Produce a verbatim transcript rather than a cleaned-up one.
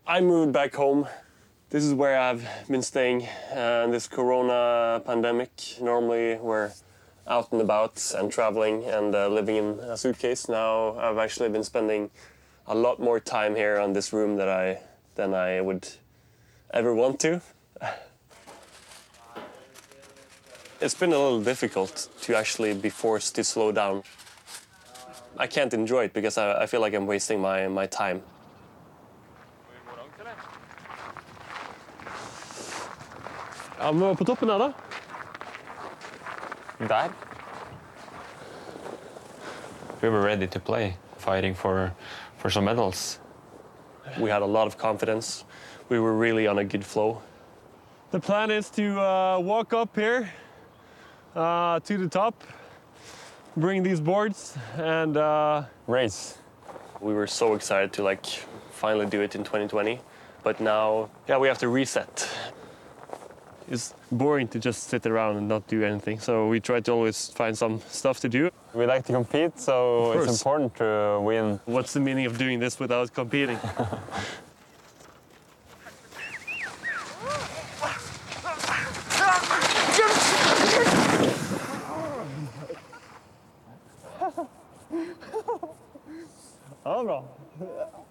I moved back home. This is where I've been staying uh, in this corona pandemic. Normally we're out and about and traveling and uh, living in a suitcase. Now I've actually been spending a lot more time here on this room that I, than I would ever want to. It's been a little difficult to actually be forced to slow down. I can't enjoy it because I, I feel like I'm wasting my, my time. Ja, vi var på toppen her da. Der. We were ready to play, fighting for, for some medals. We had a lot of confidence. We were really on a good flow. The plan is to uh, walk up here uh, to the top, bring these boards, and uh, race. We were so excited to like finally do it in twenty twenty, but now, yeah, we have to reset. It's boring to just sit around and not do anything, so we try to always find some stuff to do. We like to compete, so it's important to win. What's the meaning of doing this without competing? Ja, bra.